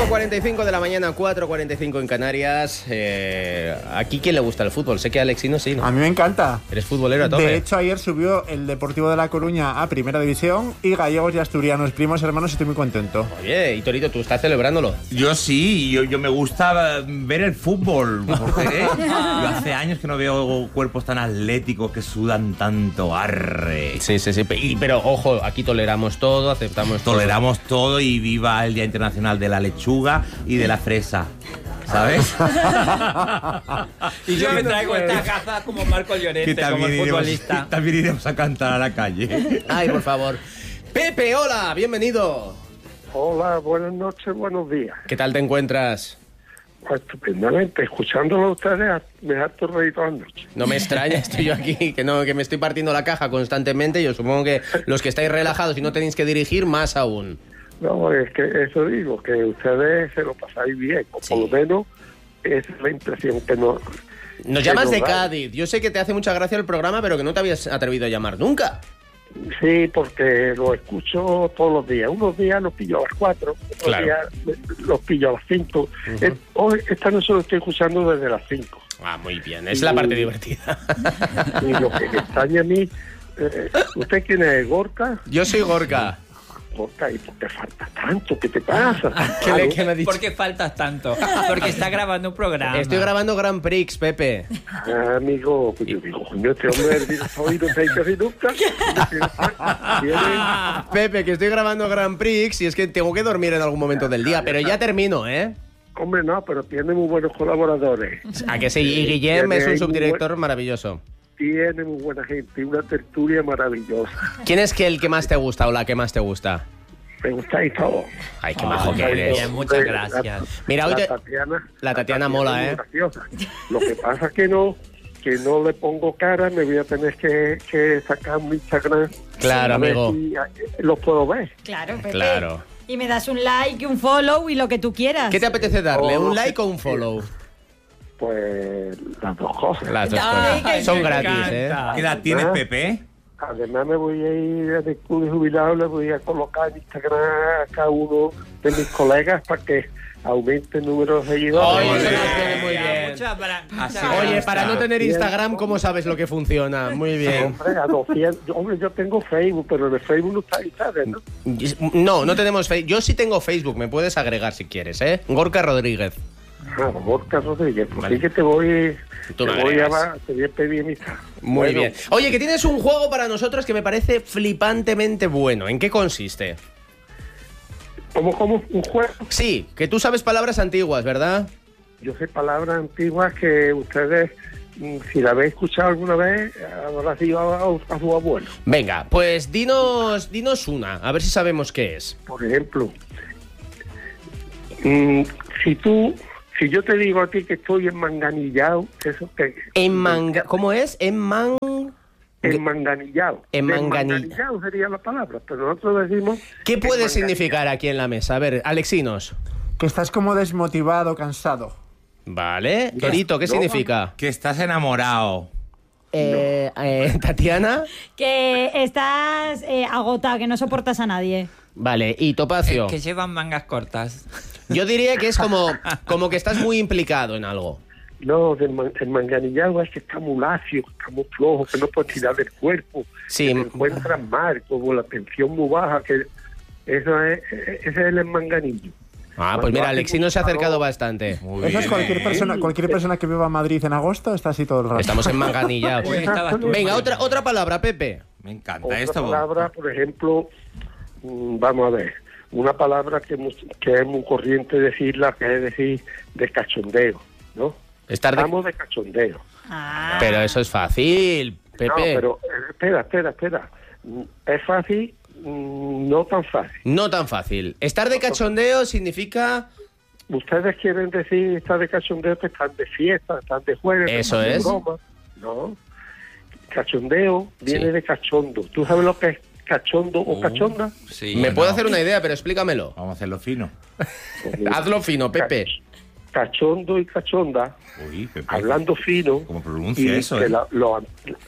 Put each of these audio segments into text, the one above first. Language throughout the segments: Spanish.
5:45 de la mañana, 4:45 en Canarias. ¿Aquí quién le gusta el fútbol? Sé que a Alexino sí, ¿no? A mí me encanta. Eres futbolero a tope. De hecho, ayer subió el Deportivo de La Coruña a Primera División y gallegos y asturianos, primos hermanos, estoy muy contento. Oye, y Torito, ¿tú estás celebrándolo? Yo sí, yo me gusta ver el fútbol. Porque, yo hace años que no veo cuerpos tan atléticos que sudan tanto. Arre. Sí. Pero, ojo, aquí toleramos todo, aceptamos todo. Toleramos todo y viva el Día Internacional de la Lechuga y de la fresa. ¿Sabes? Y yo me traigo estas gafas como Marco Llorente, como el futbolista. También iremos a cantar a la calle. Ay, por favor. Pepe, hola, bienvenido. Hola, buenas noches, buenos días. ¿Qué tal te encuentras? Pues estupendamente, escuchándolo a ustedes me harto reír toda la noche. No me extraña, estoy yo aquí, que me estoy partiendo la caja constantemente. Yo supongo que los que estáis relajados y no tenéis que dirigir, más aún. No, es que eso digo, que ustedes se lo pasáis bien, o por lo menos esa es la impresión que no... Nos llamas de Cádiz. Yo sé que te hace mucha gracia el programa, pero que no te habías atrevido a llamar nunca. Sí, porque lo escucho todos los días. Unos días los pillo a las 4, otros Claro. días los pillo a las 5. Hoy, esta noche lo estoy escuchando desde las 5. Ah, muy bien, es la parte divertida. Y lo que me extraña a mí... ¿usted quién es, Gorka? Yo soy Gorka. Gorka, ¿y por qué falta tanto? ¿Qué te pasa? ¿Qué me ha dicho? ¿Por qué faltas tanto? Porque está grabando un programa. Estoy grabando Grand Prix, Pepe. Amigo, pues yo digo, coño, este hombre del director no se ha hecho nunca. Pepe, que estoy grabando Grand Prix y es que tengo que dormir en algún momento del día, pero ya termino, ¿eh? Hombre, no, pero tiene muy buenos colaboradores. ¿A que sí? Y Guillem es un Tiene subdirector maravilloso. Tiene muy buena gente y una tertulia maravillosa. ¿Quién es el que más te gusta o la que más te gusta? Me gustáis todos. Ay, qué majo que eres. Bien, muchas gracias. Mira, hoy La Tatiana mola, es muy ¿eh? graciosa. Lo que pasa es que no le pongo cara, me voy a tener que sacar mi Instagram. Claro, a ver amigo. si los puedo ver. Claro, Pepe. Claro. Y me das un like, un follow y lo que tú quieras. ¿Qué te apetece darle? Oh, ¿Un like o un follow? Pues las dos cosas. Las dos Ay, cosas. que Son me gratis, ¿eh? encanta. ¿Qué edad tienes, Pepe? Además me voy a ir al club de jubilados, le voy a colocar en Instagram a cada uno de mis colegas para que aumente el número de seguidores. Oye, eso Muy nos bien. viene muy bien. Así Oye, me para gusta. no tener Instagram, ¿cómo sabes lo que funciona? Muy bien. Hombre, a 200, hombre, yo tengo Facebook, pero en el Facebook no está ahí, ¿sabes? ¿No? No tenemos Facebook. Yo sí tengo Facebook, me puedes agregar si quieres, ¿eh? Gorka Rodríguez. Ah, Gorka Rodríguez, pues Vale. sí que te voy Tú me a agregas. te voy a pedir amistad. Muy Bueno, bien. Oye, que tienes un juego para nosotros que me parece flipantemente bueno. ¿En qué consiste? ¿Cómo un juego? Sí, que tú sabes palabras antiguas, ¿verdad? Yo sé palabras antiguas que ustedes, si la habéis escuchado alguna vez, habrá sido a su abuelo. Venga, pues dinos una, a ver si sabemos qué es. Por ejemplo, si yo te digo a ti que estoy enmanganillado, ¿eso qué? ¿Cómo es? Enmanganillado. Enmanganillado. Enmanganillado sería la palabra, pero nosotros decimos... ¿Qué puede enmanganillado. significar aquí en la mesa? A ver, Alexinos. Que estás como desmotivado, cansado. Vale. Torito, ¿qué No. significa? Que estás enamorado. Tatiana. Que estás agotado, que no soportas a nadie. Vale, y Topacio. Que llevan mangas cortas. Yo diría que es como que estás muy implicado en algo. No, enmanganillado es que está muy lacio, que está muy flojo, que no puedes tirar del cuerpo. Sí. Que te encuentras mal, como la tensión muy baja, que ese es el enmanganillo. Ah, pues mira, Alexino se ha acercado bastante. Muy Eso es bien. cualquier persona que viva en Madrid en agosto está así todo el rato. Estamos enmanganillados. Hoy estabas tú. Venga, otra palabra, Pepe. Me encanta Otra esto. palabra, por ejemplo, vamos a ver, una palabra que es muy corriente decirla, que es decir de cachondeo, ¿no? Estamos de cachondeo. Ah. Pero eso es fácil, Pepe. No, pero espera. Es fácil, no tan fácil. No tan fácil. Estar de cachondeo significa... Ustedes quieren decir estar de cachondeo, que están de fiesta, están de jueves, Eso están de es. broma. No. Cachondeo viene Sí. de cachondo. ¿Tú sabes lo que es cachondo o cachonda? Sí, Me no. puedo hacer una idea, pero explícamelo. Vamos a hacerlo fino. Hazlo fino, Pepe. Cachondo y cachonda, Uy, Pepe. hablando fino. ¿Cómo pronuncia y eso, que eh?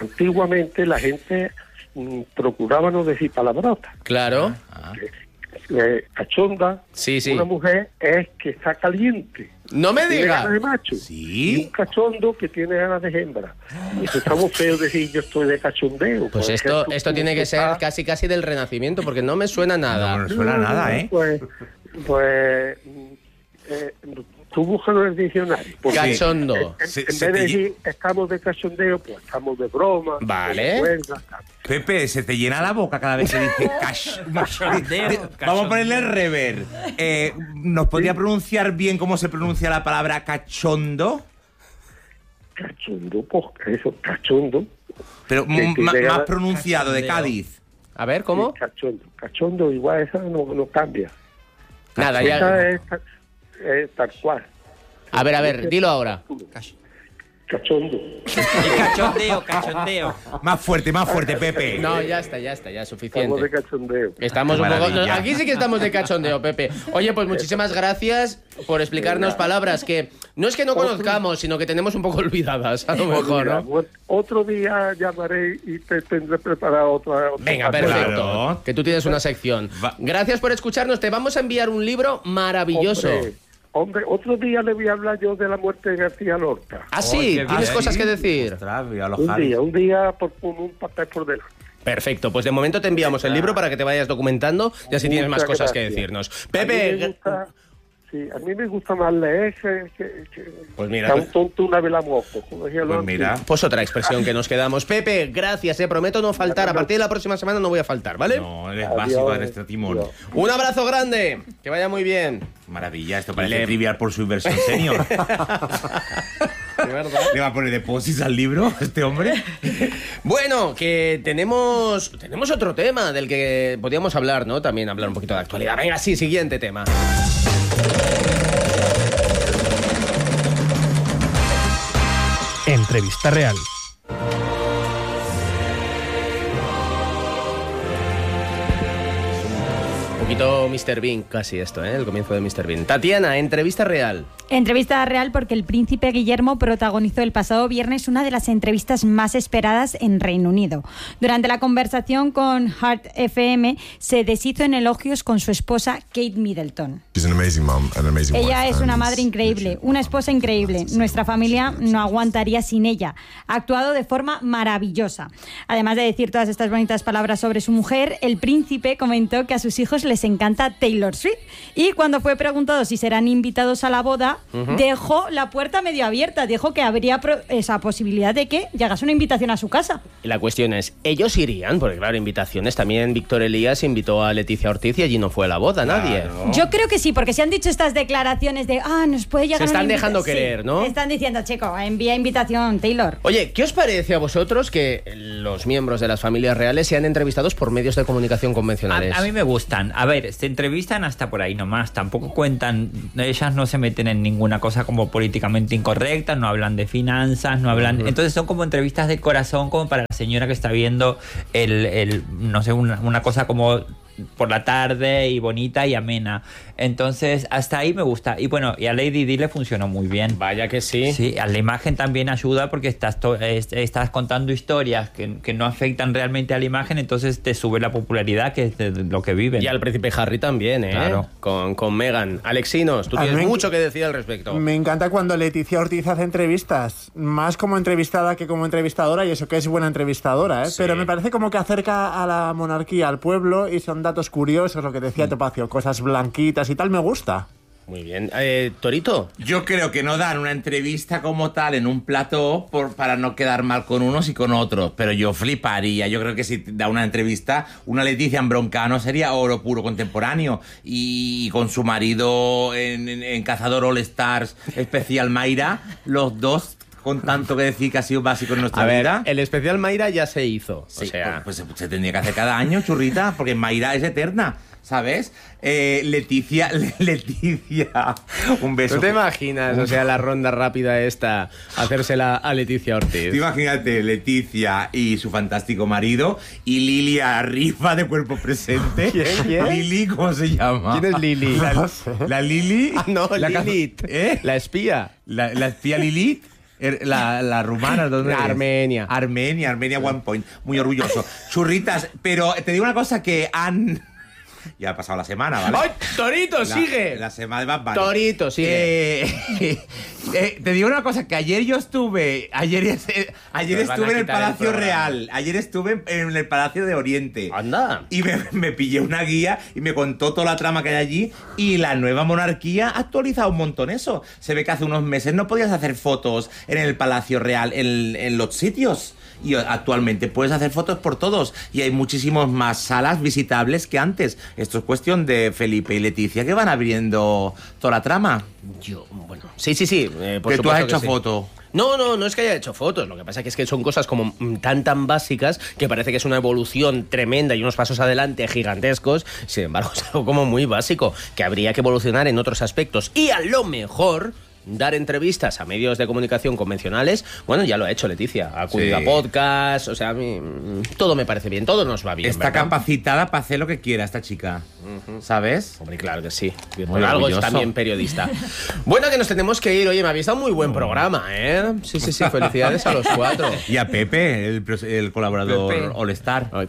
antiguamente la gente procuraba no decir palabrotas. Claro. Ah, cachonda, Sí. una mujer es que está caliente. No me Tiene ganas de diga. macho. Sí. Y un cachondo que tiene ganas de hembra. Y eso está muy feo decir yo estoy de cachondeo. Pues porque esto tiene que ser casi del Renacimiento, porque no me suena nada. No suena nada, ¿eh? Pues tú búscalo en el diccionario. Porque Cachondo. En Se vez te de decir estamos de cachondeo, pues estamos de broma. Vale. de juerga, tal. Pepe, se te llena la boca cada vez que dice Cachondeo. Vamos a ponerle el rever. ¿Nos podría pronunciar bien cómo se pronuncia la palabra cachondo? Cachondo, pues eso, cachondo. Pero Que más llega- pronunciado, de Cachondeo. Cádiz. A ver, ¿cómo? Sí, cachondo, igual esa no cambia. Nada, Esa ya. es tal cual. A ver, dilo ahora. Cachondo. El cachondeo. Más fuerte, Pepe. No, ya está, ya es Estamos suficiente. de cachondeo. Estamos Qué un poco. maravilla. Aquí sí que estamos de cachondeo, Pepe. Oye, pues muchísimas gracias por explicarnos palabras que no es que no conozcamos, sino que tenemos un poco olvidadas, a lo mejor, Mira, ¿no? otro día llamaré y te tendré preparado otra Venga, parte. perfecto. Claro. Que tú tienes una sección. Va. Gracias por escucharnos. Te vamos a enviar un libro maravilloso. Hombre, otro día le voy a hablar yo de la muerte de García Lorca. Ah, sí, Oye, tienes ¿Ah, cosas sí? que decir. Ostras, voy a Un alojar. día con un papel por delante. Perfecto, pues de momento te enviamos el libro para que te vayas documentando y así tienes más Muchas cosas que gracias. decirnos. A Pepe, mí me gusta más leer que Pues mira, que a un tonto una vela moco, como decía Pues los mira. antiguos. pues otra expresión que nos quedamos. Pepe, gracias, prometo no faltar. A partir de la próxima semana no voy a faltar, ¿vale? No, eres Adiós. básico en este timón. Adiós. Un abrazo grande, que vaya muy bien. Maravilla, esto parece Le- trivial por su inversión senior. ¿Le va a poner deposits al libro este hombre? Bueno, que tenemos otro tema del que podíamos hablar, ¿no? También hablar un poquito de actualidad. Venga, sí, siguiente tema. Entrevista real. Un poquito Mr. Bean, casi esto, ¿eh? El comienzo de Mr. Bean. Tatiana, entrevista real. Entrevista real porque el príncipe Guillermo protagonizó el pasado viernes una de las entrevistas más esperadas en Reino Unido. Durante la conversación con Heart FM se deshizo en elogios con su esposa Kate Middleton. Ella es una madre increíble, una esposa increíble. Nuestra familia no aguantaría sin ella. Ha actuado de forma maravillosa. Además de decir todas estas bonitas palabras sobre su mujer, el príncipe comentó que a sus hijos les encanta Taylor Swift y cuando fue preguntado si serán invitados a la boda, dejó la puerta medio abierta, dijo que habría esa posibilidad de que llegase una invitación a su casa. Y la cuestión es, ¿ellos irían? Porque claro, invitaciones. También Víctor Elías invitó a Leticia Ortiz y allí no fue a la boda nadie. Yo creo que sí, porque se han dicho estas declaraciones de nos puede llegar Se están una dejando invitación. querer, ¿no? Están diciendo, chico, envía invitación, Taylor. Oye, ¿qué os parece a vosotros que los miembros de las familias reales sean entrevistados por medios de comunicación convencionales? A mí me gustan. A ver, se entrevistan hasta por ahí nomás. Tampoco cuentan, ellas no se meten en ninguna cosa como políticamente incorrecta, no hablan de finanzas, no hablan... Entonces son como entrevistas de corazón, como para la señora que está viendo no sé, una cosa como por la tarde y bonita y amena. Entonces, hasta ahí me gusta. Y bueno, y a Lady Di le funcionó muy bien. Vaya que sí. Sí, a la imagen también ayuda porque estás contando historias que no afectan realmente a la imagen, entonces te sube la popularidad, que es de lo que viven. Y al príncipe Harry también, ¿eh? Claro. Con Meghan. Alexinos, tú A tienes mí mucho que decir al respecto. Me encanta cuando Leticia Ortiz hace entrevistas, más como entrevistada que como entrevistadora, y eso que es buena entrevistadora, ¿eh? Sí. Pero me parece como que acerca a la monarquía, al pueblo, y son datos curiosos, lo que decía Topacio, cosas blanquitas y tal, me gusta. Muy bien. Torito. Yo creo que no dan una entrevista como tal en un plató para no quedar mal con unos y con otros, pero yo fliparía. Yo creo que si da una entrevista, una Leticia en Broncano sería oro puro contemporáneo, y con su marido en Cazador All Stars especial Mayra, los dos con tanto que decir que ha sido básico en nuestra A ver, vida. el especial Mayra ya se hizo. Sí, o sea, pues se tendría que hacer cada año, churrita, porque Mayra es eterna, ¿sabes? Leticia, un beso. ¿tú te imaginas, o sea, la ronda rápida esta, hacérsela a Leticia Ortiz? Tú imagínate Leticia y su fantástico marido y Lili arriba de cuerpo presente. ¿Quién? Lili, ¿cómo se llama? ¿Quién es Lili? La Lili. Ah, no, la Lilith. ¿Eh? La espía. La espía Lilith. La rumana, ¿dónde es? Armenia. Armenia, One Point. Muy orgulloso. Churritas, pero te digo una cosa que ya ha pasado la semana, ¿vale? ¡Ay, Torito, sigue! La semana de Bad Bunny. Torito, sigue. Te digo una cosa, que ayer yo estuve... Ayer estuve en el Palacio Real. Ayer estuve en el Palacio de Oriente. Anda. Y me pillé una guía y me contó toda la trama que hay allí. Y la nueva monarquía ha actualizado un montón eso. Se ve que hace unos meses no podías hacer fotos en el Palacio Real, en los sitios. Y actualmente puedes hacer fotos por todos. Y hay muchísimas más salas visitables que antes. Esto es cuestión de Felipe y Leticia, que van abriendo toda la trama. Bueno, sí. Por que tú has supuesto hecho sí. foto. No es que haya hecho fotos. Lo que pasa es que son cosas como tan básicas que parece que es una evolución tremenda y unos pasos adelante gigantescos. Sin embargo, es algo como muy básico, que habría que evolucionar en otros aspectos. Y a lo mejor dar entrevistas a medios de comunicación convencionales, bueno, ya lo ha hecho Leticia, ha acudido a podcast, o sea, a mí todo me parece bien, todo nos va bien. Está ¿verdad? capacitada para hacer lo que quiera esta chica, ¿sabes? Hombre, claro que sí. Muy Por algo es orgulloso. también periodista. Bueno, que nos tenemos que ir. Oye, me habéis dado muy buen programa, ¿eh? Sí, felicidades a los 4. Y a Pepe, el colaborador Pepe. All Star. Ay,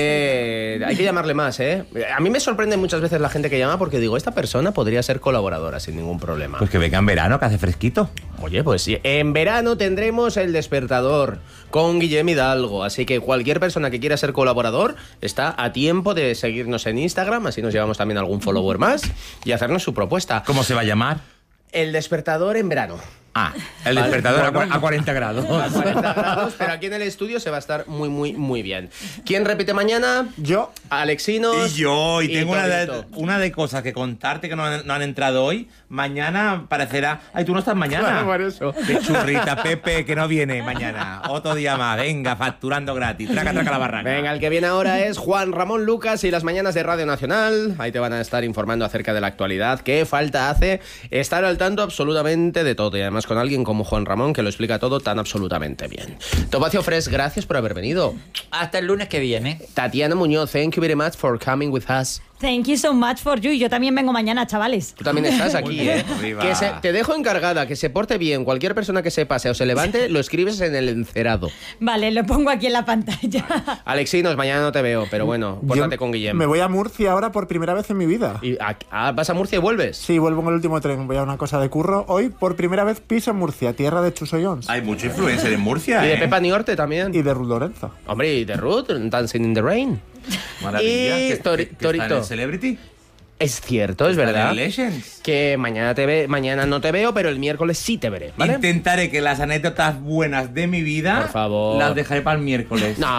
Pepe, hay que llamarle más, ¿eh? A mí me sorprende muchas veces la gente que llama porque digo, esta persona podría ser colaboradora sin ningún problema. Pues que venga en verano, que hace fresquito. Oye, pues sí, en verano tendremos El Despertador con Guillem Hidalgo, así que cualquier persona que quiera ser colaborador está a tiempo de seguirnos en Instagram, así nos llevamos también algún follower más y hacernos su propuesta. ¿Cómo se va a llamar? El Despertador en verano. Ah, el despertador a 40 grados. A 40 grados, pero aquí en el estudio se va a estar muy bien. ¿Quién repite mañana? Yo. Alexinos. Y yo, y tengo Torito. una de cosas que contarte que no han entrado hoy. Mañana parecerá... Ay, tú no estás mañana. Claro, por eso. Qué churrita, Pepe, que no viene mañana. Otro día más. Venga, facturando gratis. Traca la barraca. Venga, el que viene ahora es Juan Ramón Lucas y las mañanas de Radio Nacional. Ahí te van a estar informando acerca de la actualidad. ¿Qué falta hace estar al tanto absolutamente de todo? Y además con alguien como Juan Ramón que lo explica todo tan absolutamente bien. Topacio Fresh, gracias por haber venido. Hasta el lunes que viene. Tatiana Muñoz, thank you very much for coming with us. Thank you so much for you. Yo también vengo mañana, chavales. Tú también estás aquí, ¿eh? Arriba. Te dejo encargada, que se porte bien. Cualquier persona que se pase o se levante, lo escribes en el encerado. Vale, lo pongo aquí en la pantalla. Alexinos, mañana no te veo, pero bueno, pórtate con Guillem. Me voy a Murcia ahora por primera vez en mi vida. ¿Vas a Murcia y vuelves? Sí, vuelvo en el último tren. Voy a una cosa de curro. Hoy, por primera vez, piso en Murcia, tierra de Chusoyons. Hay mucho influencer en Murcia, Y de ¿eh? Pepa Niorte también. Y de Ruth Lorenzo. Hombre, y de Ruth, Dancing in the Rain. Maravilla. Y que está Torito. en Celebrity. Es cierto, es Está verdad. en Legends. Que mañana no te veo, pero el miércoles sí te veré, ¿vale? Intentaré que las anécdotas buenas de mi vida Por favor. las dejaré para el miércoles. No,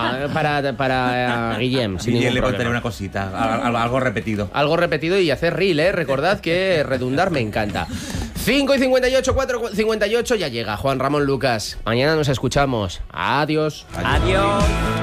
para Guillem, sin Y ningún le contaré problema. una cosita, algo repetido. Algo repetido y hacer reel, ¿eh? Recordad que redundar me encanta. 5:58, 4:58, ya llega Juan Ramón Lucas. Mañana nos escuchamos. Adiós. Adiós.